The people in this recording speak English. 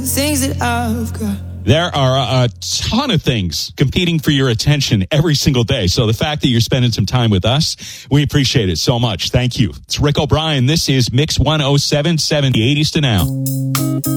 things that I've got. There are a ton of things competing for your attention every single day. So the fact that you're spending some time with us, we appreciate it so much. Thank you. It's Rick O'Brien. This is Mix 107.7, the 80s to now.